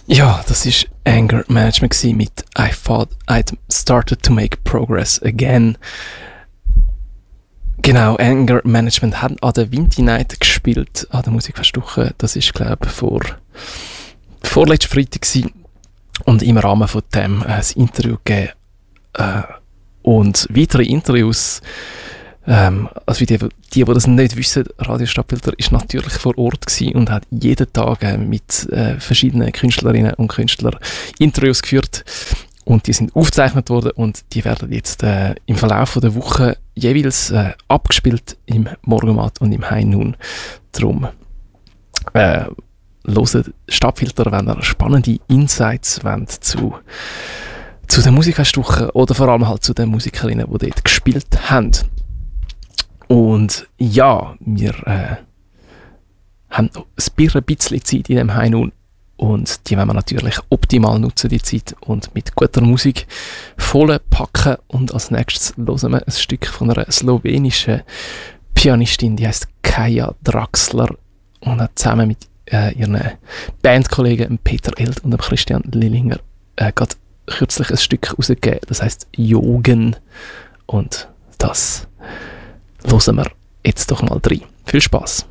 Ja, das ist Anger Management mit I Thought I'd Started to Make Progress Again. Genau, Anger Management haben an der Windy Night gespielt, an der Musikfestwoche. Das ist, glaube ich, vorletzten Freitag gewesen. Und im Rahmen von dem ein Interview gegeben. Und weitere Interviews, also die das nicht wissen, Radio Stadtfilter ist natürlich vor Ort gewesen und hat jeden Tag mit verschiedenen Künstlerinnen und Künstlern Interviews geführt. Und die sind aufgezeichnet worden und die werden jetzt im Verlauf der Woche jeweils abgespielt im Morgenmat und im High Noon. Darum hören Stadtfilter, wenn ihr spannende Insights wollt zu der Musikfestwoche oder vor allem halt zu den Musikerinnen, die dort gespielt haben. Und ja, wir haben noch ein bisschen Zeit in dem High Noon und die wollen wir natürlich optimal nutzen, die Zeit, und mit guter Musik voll packen. Und als nächstes hören wir ein Stück von einer slowenischen Pianistin, die heißt Kaja Draxler, und hat zusammen mit ihren Bandkollegen Peter Eld und Christian Lillinger gerade kürzlich ein Stück rausgegeben, das heisst Jogen, und das hören wir jetzt doch mal rein. Viel Spaß!